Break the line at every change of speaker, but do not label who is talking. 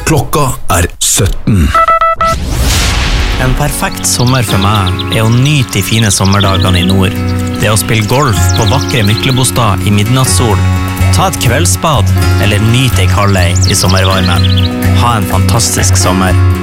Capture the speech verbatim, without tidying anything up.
Klokka er sytten.
En perfekt sommer for meg er å nyte de fine sommerdagene i nord. Det å spille golf på vakre Myklebostad i midnattssol, ta et kveldsbad eller nyte ei kaldei i sommervarmen. Ha en fantastisk sommer.